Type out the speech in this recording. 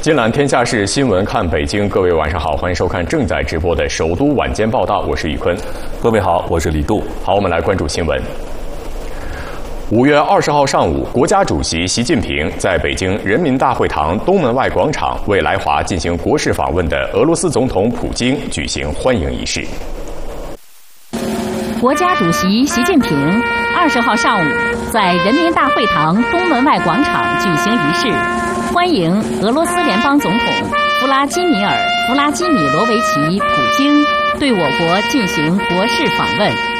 尽览天下事，新闻看北京。各位晚上好，欢迎收看正在直播的首都晚间报道，我是宇坤。 各位好，我是李杜。 好，我们来关注新闻。5月20号上午，国家主席习近平在北京人民大会堂东门外广场为来华进行国事访问的俄罗斯总统普京举行欢迎仪式。 国家主席习近平20号上午在人民大会堂东门外广场举行仪式，欢迎俄罗斯联邦总统弗拉基米罗维奇·普京对我国进行国事访问。